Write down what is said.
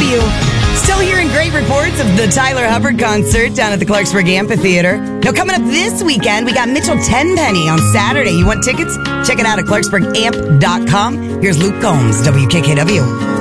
WKKW. Still hearing great reports of the Tyler Hubbard concert down at the Clarksburg Amphitheater. Now, coming up this weekend, we got Mitchell Tenpenny on Saturday. You want tickets? Check it out at ClarksburgAmp.com. Here's Luke Combs, WKKW.